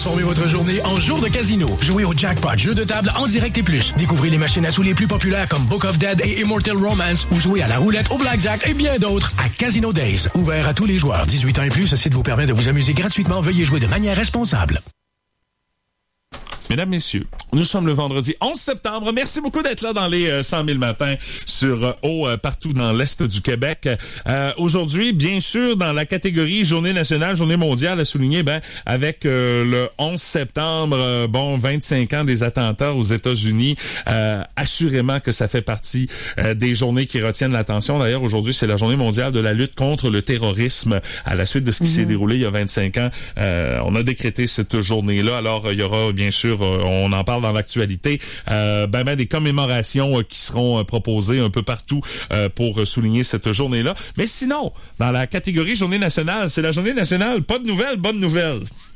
Transformez votre journée en jour de casino. Jouez au Jackpot, jeu de table en direct et plus. Découvrez les machines à sous les plus populaires comme Book of Dead et Immortal Romance ou jouez à la roulette, au blackjack et bien d'autres à Casino Days. Ouvert à tous les joueurs. 18 ans et plus, ce site vous permet de vous amuser gratuitement. Veuillez jouer de manière responsable. Mesdames, messieurs, nous sommes le vendredi 11 septembre. Merci beaucoup d'être là dans les 100 000 matins sur partout dans l'Est du Québec. Aujourd'hui, bien sûr, dans la catégorie Journée nationale, Journée mondiale, à souligner, avec le 11 septembre, 25 ans des attentats aux États-Unis, assurément que ça fait partie des journées qui retiennent l'attention. D'ailleurs, aujourd'hui, c'est la Journée mondiale de la lutte contre le terrorisme. À la suite de ce qui s'est déroulé il y a 25 ans, on a décrété cette journée-là. Alors, il y aura, bien sûr, on en parle dans l'actualité, des commémorations qui seront proposées un peu partout pour souligner cette journée-là. Mais sinon, dans la catégorie Journée nationale, c'est la Journée nationale, pas de nouvelles, bonne nouvelle.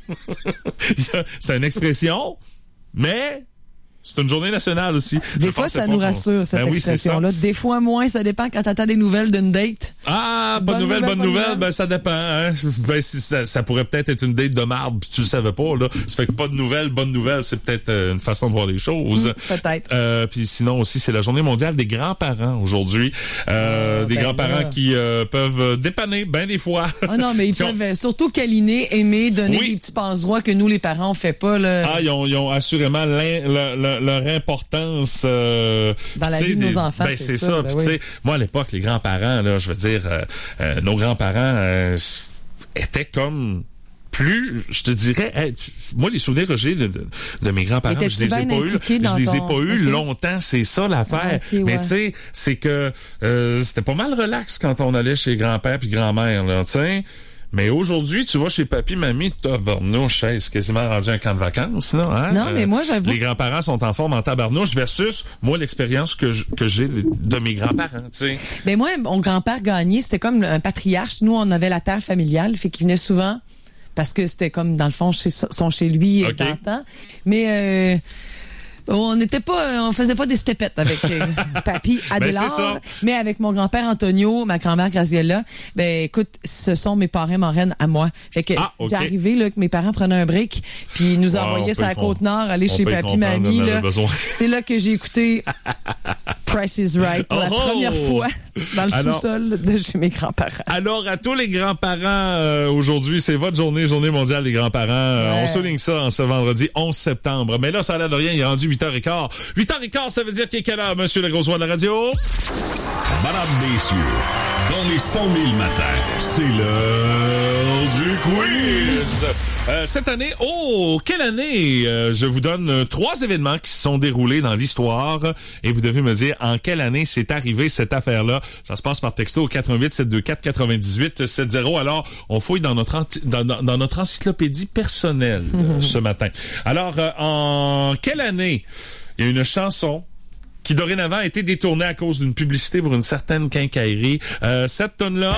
C'est une expression, mais c'est une journée nationale aussi. Des fois, ça nous rassure, cette expression-là. Des fois, moins, ça dépend quand t'attends des nouvelles d'une date. Ah, bonne nouvelle, ça dépend. Hein? Ça pourrait peut-être être une date de marde, puis tu le savais pas. Là. Ça fait que pas de nouvelles, bonne nouvelle, c'est peut-être une façon de voir les choses. Peut-être. Puis sinon aussi, c'est la journée mondiale des grands-parents aujourd'hui. Des grands-parents qui peuvent dépanner, des fois. Ah non, mais ils peuvent surtout câliner, aimer, donner des petits passe-droits que nous, les parents, on fait pas. Là. Ah, ils ont assurément leur importance dans la vie de nos enfants. C'est ça. Puis, tu sais, moi, à l'époque, les grands-parents, là, je veux dire, nos grands-parents étaient comme plus, je te dirais, moi, les souvenirs que j'ai de mes grands-parents, je les ai pas eu longtemps, c'est ça l'affaire. Mais tu sais, c'est que c'était pas mal relax quand on allait chez grand-père puis grand-mère, là, tu sais. Mais aujourd'hui, tu vas chez papy, mamie, tabarnouche, c'est quasiment rendu un camp de vacances, là. Hein? Non, mais moi, j'avoue. Les grands-parents sont en forme en tabarnouche versus, moi, l'expérience que j'ai de mes grands-parents, tu sais. Ben moi, mon grand-père Gagné, c'était comme un patriarche. Nous, on avait la terre familiale, fait qu'il venait souvent parce que c'était comme, dans le fond, son chez lui dans le temps. Mais, on faisait pas des stepettes avec papy Adélard, mais avec mon grand-père Antonio, ma grand-mère Graziella, écoute, ce sont mes parrains marraines à moi. Fait que j'ai arrivé là que mes parents prenaient un break, puis ils nous envoyaient sur la Côte-Nord, aller chez papy mamie là. C'est là que j'ai écouté Price is Right pour la première fois dans le sous-sol de chez mes grands-parents. Alors, à tous les grands-parents, aujourd'hui, c'est votre journée mondiale des grands-parents. On souligne ça en ce vendredi 11 septembre. Mais là, ça a l'air de rien, il est rendu 8h15. 8h15, ça veut dire qu'il est quelle heure, monsieur le gros soir de la radio? Madame, messieurs, dans les 100 000 matins, c'est l'heure du quiz! Cette année, quelle année? Je vous donne 3 événements qui se sont déroulés dans l'histoire et vous devez me dire en quelle année c'est arrivé cette affaire-là. Ça se passe par texto au 88-724-98-70. Alors, on fouille dans notre encyclopédie personnelle ce matin. Alors, en quelle année il y a une chanson qui dorénavant a été détournée à cause d'une publicité pour une certaine quincaillerie? Cette tonne-là...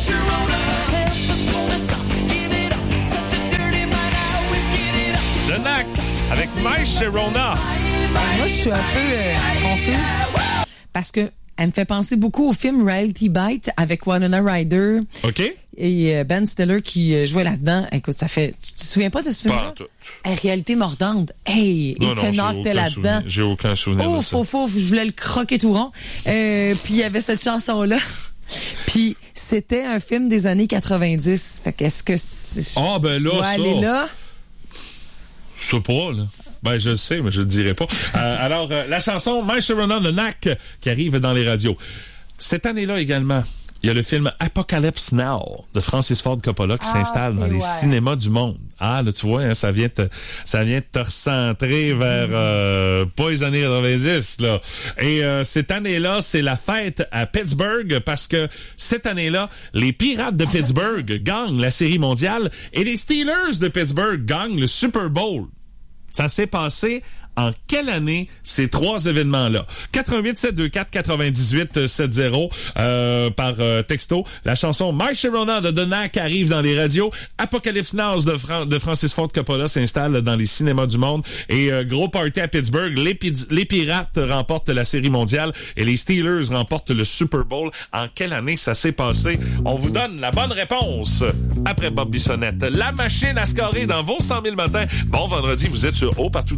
The Knack avec My Sharona. Moi, je suis un peu confuse parce que elle me fait penser beaucoup au film Reality Bites avec Winona Ryder. OK. Et Ben Stiller qui jouait là-dedans. Écoute, ça fait... Tu te souviens pas de ce film-là? Réalité mordante. Hey, Ethan Hawke était là-dedans. J'ai aucun souvenir de ça. Je voulais le croquer tout rond. Puis il y avait cette chanson-là. Puis c'était un film des années 90. Fait qu'est-ce que... aller là? Je sais pas, là. Je le sais, mais je le dirai pas. Alors, la chanson My Sharona, The Knack, qui arrive dans les radios. Cette année-là également, il y a le film Apocalypse Now de Francis Ford Coppola qui s'installe dans les cinémas du monde. Ah, là, tu vois, hein, ça vient de te recentrer vers pas les années 90, là. Et cette année-là, c'est la fête à Pittsburgh parce que cette année-là, les Pirates de Pittsburgh gagnent la Série mondiale et les Steelers de Pittsburgh gagnent le Super Bowl. Ça s'est passé en quelle année ces 3 événements-là? 88-724-9870 par texto. La chanson My Sharona de Donac arrive dans les radios. Apocalypse Now de Francis Ford Coppola s'installe dans les cinémas du monde. Et gros party à Pittsburgh. Les Pirates remportent la Série mondiale et les Steelers remportent le Super Bowl. En quelle année ça s'est passé? On vous donne la bonne réponse après Bob Bissonnette. La machine à scorer dans vos 100 000 matins. Bon vendredi, vous êtes sur Haut partout